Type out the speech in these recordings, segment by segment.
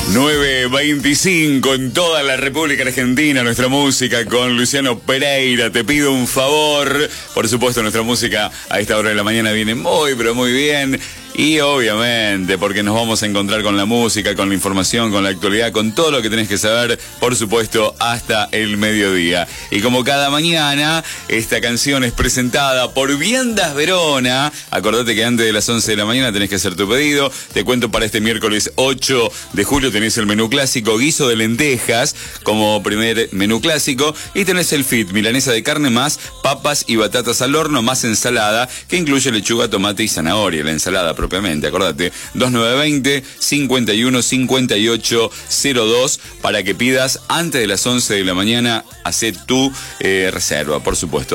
9:25 en toda la República Argentina, nuestra música con Luciano Pereira. Te pido un favor. Por supuesto, nuestra música a esta hora de la mañana viene muy, pero muy bien. Y obviamente, porque nos vamos a encontrar con la música, con la información, con la actualidad, con todo lo que tenés que saber, por supuesto, hasta el mediodía. Y como cada mañana, esta canción es presentada por Viandas Verona. Acordate que antes de las 11 de la mañana tenés que hacer tu pedido. Te cuento, para este miércoles 8 de julio tenés el menú clásico, guiso de lentejas como primer menú clásico. Y tenés el fit, milanesa de carne más papas y batatas al horno más ensalada, que incluye lechuga, tomate y zanahoria. La ensalada propiamente, acordate, 2920-515802 para que pidas antes de las 11 de la mañana. Hacé tu reserva, por supuesto,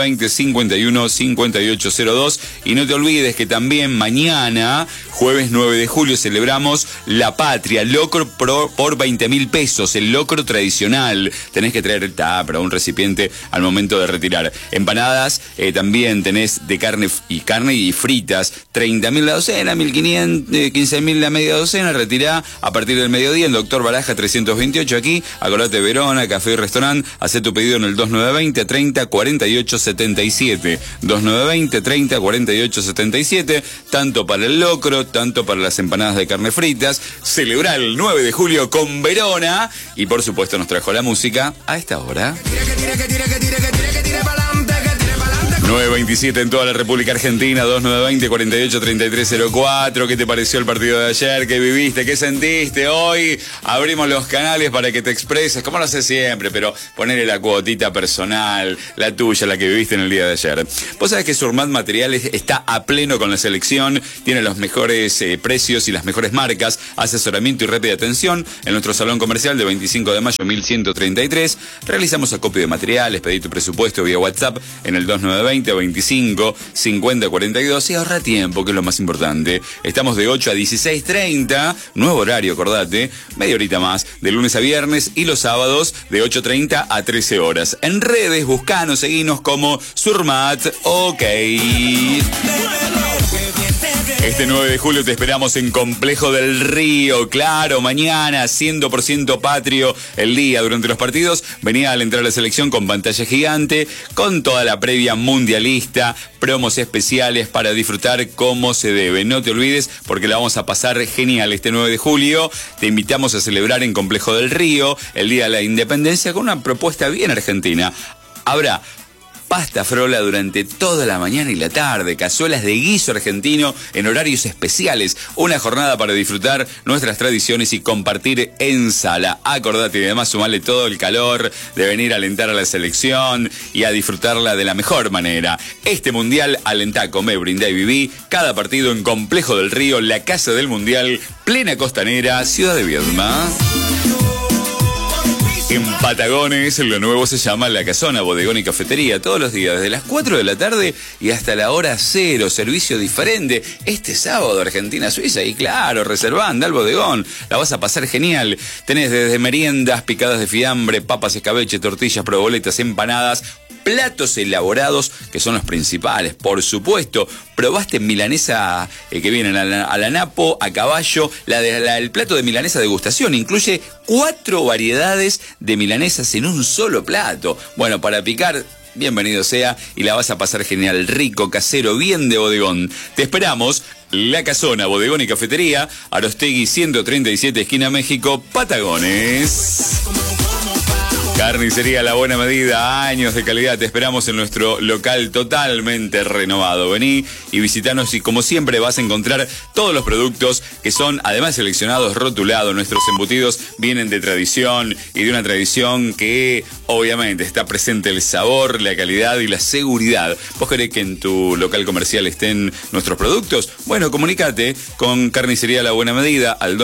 2920-515802. Y no te olvides que también mañana, jueves 9 de julio, celebramos La Patria, locro por 20.000 pesos, el locro tradicional. Tenés que traer tupper, un recipiente al momento de retirar. Empanadas también tenés de carne y fritas, 30.000 la docena, 1.500, 15.000 la media docena. Retirá a partir del mediodía en Doctor Baraja 328 aquí. Acordate, Verona, café y restaurante. Hacé tu pedido en el 2920-30-48-77. 2920-30-48-77. Tanto para el locro, tanto para las empanadas de carne fritas. Celebrar el 9 de julio con Verona. Y por supuesto nos trajo la música a esta hora. 9:27 en toda la República Argentina, 2920-48-3304. ¿Qué te pareció el partido de ayer? ¿Qué viviste? ¿Qué sentiste? Hoy abrimos los canales para que te expreses, como lo haces siempre, pero ponerle la cuotita personal, la tuya, la que viviste en el día de ayer. Vos sabés que Surmat Materiales está a pleno con la selección, tiene los mejores precios y las mejores marcas, asesoramiento y rápida atención. En nuestro salón comercial de 25 de mayo 1133, realizamos acopio de materiales, pedí tu presupuesto vía WhatsApp en el 2920-25-50-42 y ahorra tiempo, que es lo más importante. Estamos de 8 a 16:30, nuevo horario, acordate, media horita más, de lunes a viernes, y los sábados de 8:30 a 13 horas. En redes, buscanos, seguinos como Surmat, ok. Este 9 de julio te esperamos en Complejo del Río. Claro, mañana, 100% patrio el día durante los partidos. Venía al entrar a la selección con pantalla gigante, con toda la previa mundialista, promos especiales para disfrutar como se debe. No te olvides, porque la vamos a pasar genial este 9 de julio. Te invitamos a celebrar en Complejo del Río el Día de la Independencia con una propuesta bien argentina. Habrá pasta frola durante toda la mañana y la tarde, cazuelas de guiso argentino en horarios especiales, una jornada para disfrutar nuestras tradiciones y compartir en sala. Acordate, y además sumarle todo el calor de venir a alentar a la selección y a disfrutarla de la mejor manera. Este mundial, alentá, comé, brindá y viví cada partido en Complejo del Río, la casa del mundial, plena costanera, Ciudad de Viedma. En Patagones, lo nuevo se llama La Casona, bodegón y cafetería. Todos los días, desde las 4 de la tarde y hasta la hora 0. Servicio diferente. Este sábado, Argentina-Suiza. Y claro, reservando al bodegón. La vas a pasar genial. Tenés desde meriendas, picadas de fiambre, papas, escabeche, tortillas, proboletas, empanadas, platos elaborados, que son los principales, por supuesto. Probaste milanesa que vienen a la napo, a caballo. El plato de milanesa degustación incluye 4 variedades de milanesas en un solo plato. Bueno, para picar, bienvenido sea, y la vas a pasar genial, rico, casero, bien de bodegón. Te esperamos. La Casona, bodegón y cafetería, Arostegui 137, esquina México, Patagones. Carnicería La Buena Medida, años de calidad. Te esperamos en nuestro local totalmente renovado. Vení y visitanos, y como siempre vas a encontrar todos los productos que son además seleccionados, rotulados. Nuestros embutidos vienen de tradición, y de una tradición que obviamente está presente el sabor, la calidad y la seguridad. ¿Vos querés que en tu local comercial estén nuestros productos? Bueno, comunícate con Carnicería La Buena Medida al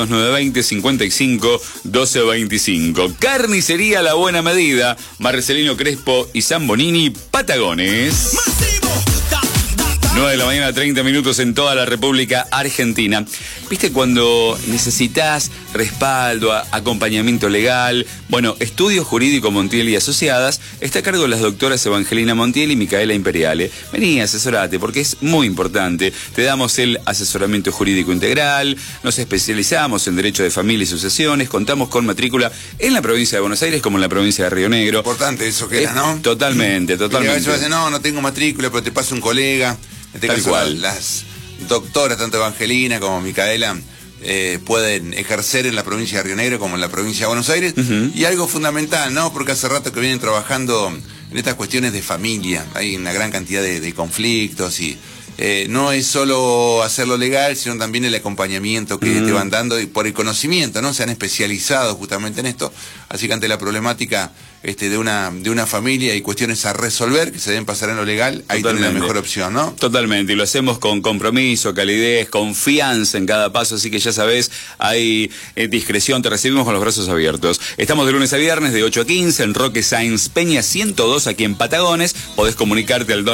2920-55-1225. Carnicería La Buena Medida, Marcelino Crespo y Zambonini, Patagones. 9 de la mañana, 30 minutos en toda la República Argentina. viste, cuando necesitas respaldo, acompañamiento legal, bueno, Estudio Jurídico Montiel y Asociadas está a cargo de las doctoras Evangelina Montiel y Micaela Imperiale. Vení, asesorate, porque es muy importante. Te damos el asesoramiento jurídico integral, nos especializamos en derecho de familia y sucesiones, contamos con matrícula en la provincia de Buenos Aires como en la provincia de Río Negro. Importante eso que era, ¿no? Totalmente. Y a veces dicen, no tengo matrícula, pero te pasa un colega. En este caso, cual. Las doctoras, tanto Evangelina como Micaela, pueden ejercer en la provincia de Río Negro como en la provincia de Buenos Aires. Y algo fundamental, ¿no? Porque hace rato que vienen trabajando en estas cuestiones de familia. Hay una gran cantidad de conflictos y no es solo hacerlo legal, sino también el acompañamiento que te van dando y por el conocimiento, ¿no? Se han especializado justamente en esto. Así que ante la problemática de una familia y cuestiones a resolver que se deben pasar en lo legal, ahí tienen la mejor opción, ¿no? Totalmente, y lo hacemos con compromiso, calidez, confianza en cada paso, así que ya sabés, hay discreción, te recibimos con los brazos abiertos. Estamos de lunes a viernes de 8 a 15 en Roque Sáenz Peña 102 aquí en Patagones. Podés comunicarte al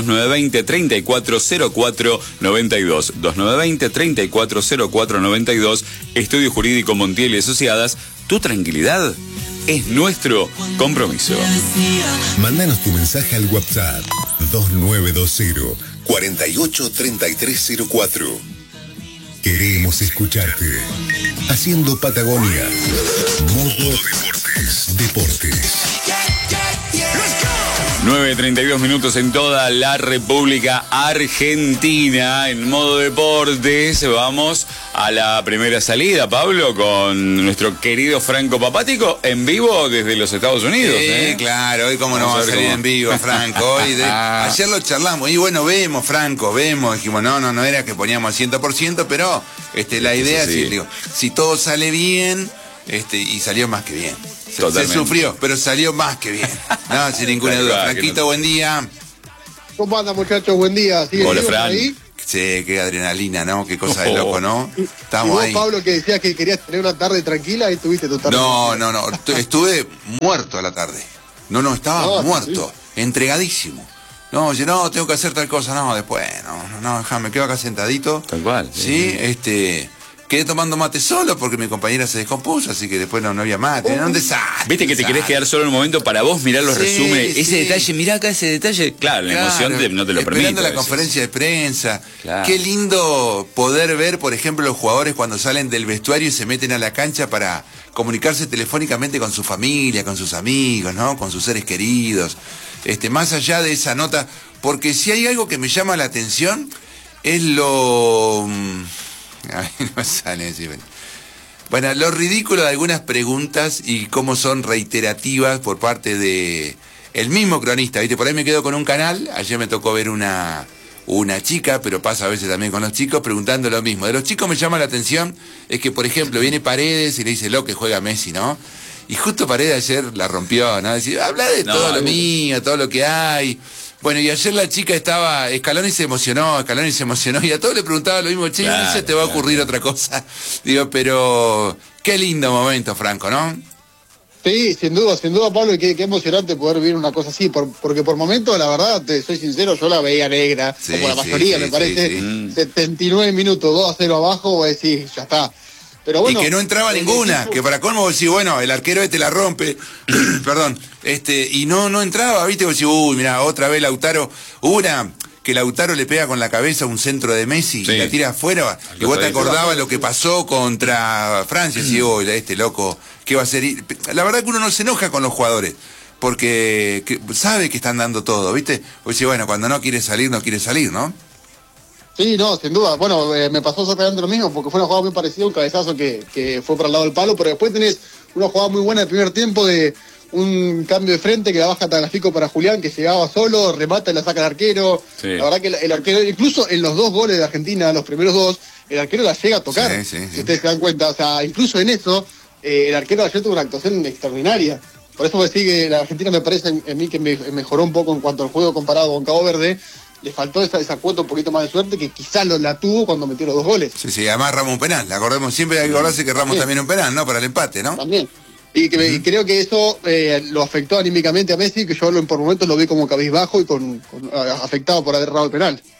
2920-340492. 2920-340492. Estudio Jurídico Montiel y Asociadas. Tu tranquilidad es nuestro compromiso. Mándanos tu mensaje al WhatsApp 2920-483304. Queremos escucharte. Haciendo Patagonia. Modo Deportes. 9:32 minutos en toda la República Argentina. En modo deportes vamos a la primera salida, Pablo, con nuestro querido Franco Papático en vivo desde los Estados Unidos. Sí, claro, hoy cómo no va a salir en vivo, Franco. Hoy ayer lo charlamos y bueno, vemos, Franco, dijimos, no era que poníamos 100%, pero la idea es, digo, si todo sale bien, y salió más que bien. Se sufrió, pero salió más que bien. No, sin ninguna duda. Franquito, buen día. ¿Cómo andan, muchachos? Buen día. Hola, Fran. Ahí? Sí, qué adrenalina, ¿no? Qué cosa de loco, ¿no? Estamos ¿Y vos, ahí. Pablo, que decías que querías tener una tarde tranquila y tuviste tu tarde? No. Estuve muerto a la tarde. No, estaba muerto. Sí. Entregadísimo. No, tengo que hacer tal cosa. No, después, no, me quedo acá sentadito. Tal cual. Sí, quedé tomando mate solo porque mi compañera se descompuso, así que después no había mate. Era un desastre. Viste que te querés quedar solo en un momento para vos mirar los resúmenes. Ese detalle, mirá acá ese detalle. Claro, la emoción no te lo permite. Esperando la conferencia de prensa. Claro. Qué lindo poder ver, por ejemplo, los jugadores cuando salen del vestuario y se meten a la cancha para comunicarse telefónicamente con su familia, con sus amigos, ¿no? Con sus seres queridos. Más allá de esa nota, porque si hay algo que me llama la atención, es lo... A mí no sale decir. Bueno, lo ridículo de algunas preguntas y cómo son reiterativas por parte de el mismo cronista, ¿viste? Por ahí me quedo con un canal, ayer me tocó ver una chica, pero pasa a veces también con los chicos, preguntando lo mismo. De los chicos me llama la atención, es que, por ejemplo, viene Paredes y le dice, lo que juega Messi, ¿no? Y justo Paredes ayer la rompió, ¿no? Decir, habla de todo lo mío, todo lo que hay. Bueno, y ayer la chica Scaloni se emocionó, y a todos le preguntaba lo mismo, che, no se te va a ocurrir otra cosa. Digo, pero qué lindo momento, Franco, ¿no? Sí, sin duda, Pablo, y qué emocionante poder vivir una cosa así, porque por momentos, la verdad, te soy sincero, yo la veía negra, como la mayoría, me parece, 79 minutos, 2-0 abajo, vos decís, ya está. Pero bueno, y que no entraba ninguna, que para colmo vos decís, bueno, el arquero la rompe, perdón, y no entraba, viste, vos decís, uy, mirá, otra vez Lautaro, una que Lautaro le pega con la cabeza un centro de Messi y la tira afuera, y vos te acordabas lo que pasó contra Francia, y uy, loco, ¿qué va a hacer? La verdad que uno no se enoja con los jugadores, porque sabe que están dando todo, viste, vos decís, bueno, cuando no quiere salir, ¿no? Sí, no, sin duda. Bueno, me pasó exactamente lo mismo, porque fue una jugada muy parecida, un cabezazo que fue para el lado del palo, pero después tenés una jugada muy buena del primer tiempo de un cambio de frente que la baja Tagliafico para Julián, que llegaba solo, remata y la saca el arquero. Sí. La verdad que el arquero, incluso en los 2 goles de Argentina, los primeros 2, el arquero la llega a tocar, si ustedes se dan cuenta. O sea, incluso en eso, el arquero ayer tuvo una actuación extraordinaria. Por eso me sigue, la Argentina me parece en mí que mejoró un poco en cuanto al juego comparado con Cabo Verde. Le faltó esa cuota, un poquito más de suerte, que quizás la tuvo cuando metió los 2 goles. Sí, además Ramos un penal, acordemos, siempre hay que acordarse que Ramos también un penal, ¿no? Para el empate, ¿no? También. Y creo que eso lo afectó anímicamente a Messi, que yo por momentos lo vi como cabizbajo y afectado por haber errado el penal.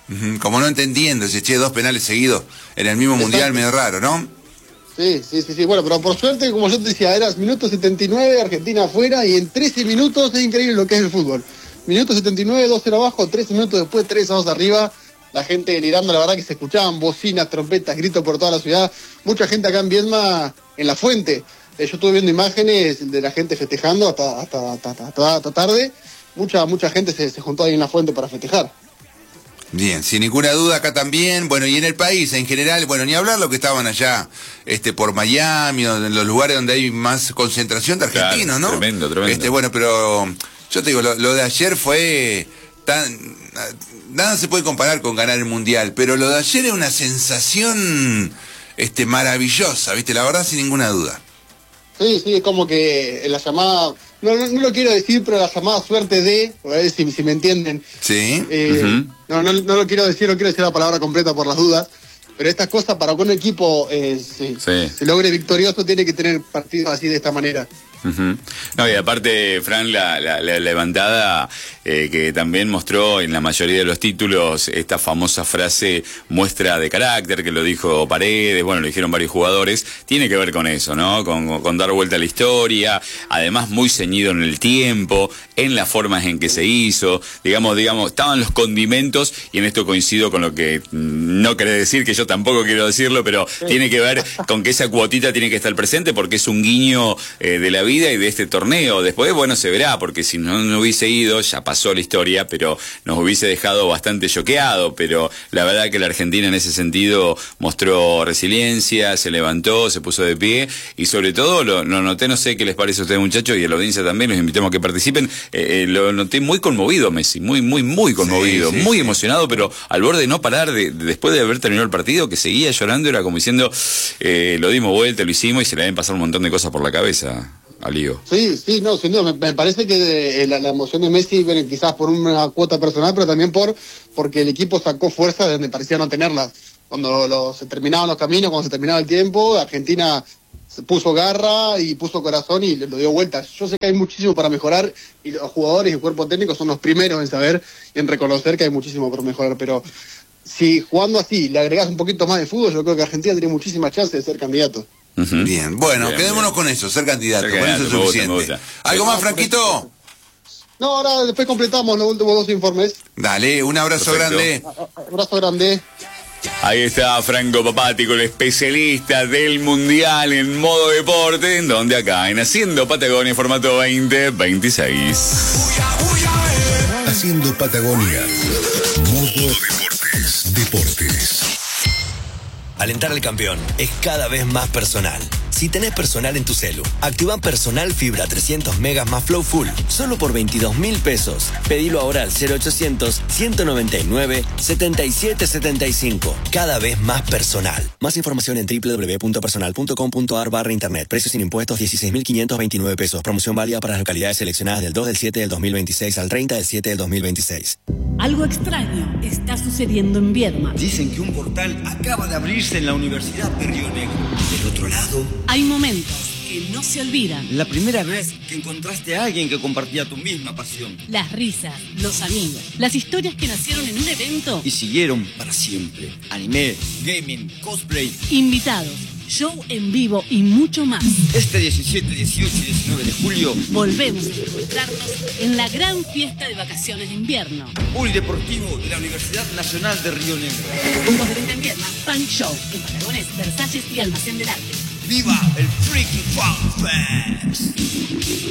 Como no entendiendo, si eché 2 penales seguidos en el mismo mundial, medio raro, ¿no? Sí. Bueno, pero por suerte, como yo te decía, era minuto 79, Argentina afuera, y en 13 minutos es increíble lo que es el fútbol. Minuto 79, 2-0 abajo, 13 minutos después, 3-2 arriba. La gente delirando, la verdad que se escuchaban bocinas, trompetas, gritos por toda la ciudad. Mucha gente acá en Viedma, en La Fuente. Yo estuve viendo imágenes de la gente festejando hasta tarde. Mucha gente se juntó ahí en La Fuente para festejar. Bien, sin ninguna duda acá también. Bueno, y en el país en general, bueno, ni hablar lo que estaban allá por Miami, o en los lugares donde hay más concentración de argentinos, claro, ¿no? Tremendo. Bueno, pero yo te digo, lo de ayer fue nada se puede comparar con ganar el mundial, pero lo de ayer es una sensación maravillosa, ¿viste? La verdad, sin ninguna duda. Sí, es como que la llamada, no lo quiero decir, pero la llamada suerte de, a ver si me entienden. Sí. No lo quiero decir, no quiero decir la palabra completa por las dudas, pero estas cosas para que un equipo se logre victorioso tiene que tener partidos así de esta manera. No, y aparte, Fran, la levantada que también mostró en la mayoría de los títulos esta famosa frase muestra de carácter, que lo dijo Paredes, bueno, lo dijeron varios jugadores, tiene que ver con eso, ¿no? Con dar vuelta a la historia, además muy ceñido en el tiempo, en las formas en que se hizo, digamos, estaban los condimentos, y en esto coincido con lo que no querés decir, que yo tampoco quiero decirlo, pero tiene que ver con que esa cuotita tiene que estar presente, porque es un guiño de la vida y de este torneo. Después, bueno, se verá, porque si no hubiese ido, ya pasó la historia, pero nos hubiese dejado bastante choqueado. Pero la verdad que la Argentina en ese sentido mostró resiliencia, se levantó, se puso de pie, y sobre todo lo noté, no sé qué les parece a ustedes, muchachos, y a la audiencia también, los invitamos a que participen, lo noté muy conmovido Messi, muy conmovido, muy emocionado, pero al borde de no parar, después de haber terminado el partido, que seguía llorando, era como diciendo, lo dimos vuelta, lo hicimos, y se le deben pasar un montón de cosas por la cabeza a Lío. Sí, no, sin duda, me parece que la emoción de Messi, bueno, quizás por una cuota personal, pero también porque el equipo sacó fuerza de donde parecía no tenerla. Cuando se terminaban los caminos, cuando se terminaba el tiempo, Argentina se puso garra y puso corazón y lo dio vuelta. Yo sé que hay muchísimo para mejorar, y los jugadores y el cuerpo técnico son los primeros en saber y en reconocer que hay muchísimo por mejorar, pero si jugando así le agregás un poquito más de fútbol, yo creo que Argentina tiene muchísimas chances de ser candidato. Bien, bueno, quedémonos con eso, ser candidato, con eso es suficiente. Me gusta. ¿Algo más, Franquito? No, ahora después completamos los últimos 2 informes. Dale, un abrazo grande. Abrazo grande. Ahí está Franco Papático, el especialista del Mundial en modo deporte, en donde acá, en Haciendo Patagonia, formato 2026. Haciendo Patagonia, modo deportes. Alentar al campeón es cada vez más personal. Si tenés personal en tu celu, activa Personal Fibra 300 megas más Flow Full, solo por 22.000 pesos. Pedilo ahora al 0800-199-7775. Cada vez más personal. Más información en www.personal.com.ar/internet. Precios sin impuestos 16.529 pesos. Promoción válida para las localidades seleccionadas del 2/7 del 2026 al 30/7 del 2026. Algo extraño está sucediendo en Viedma. Dicen que un portal acaba de abrirse en la Universidad de Río Negro. Del otro lado, hay momentos que no se olvidan. la primera vez que encontraste a alguien que compartía tu misma pasión. Las risas, los amigos, las historias que nacieron en un evento. Y siguieron para siempre. Anime, gaming, cosplay. Invitados, show en vivo y mucho más. Este 17, 18 y 19 de julio, volvemos a encontrarnos en la gran fiesta de vacaciones de invierno. Polideportivo de la Universidad Nacional de Río Negro. Puntos de venta en Viedma, Punk Show, en Patagones, Versalles y Almacén del Arte. ¡Viva el Freaking Fun Fest!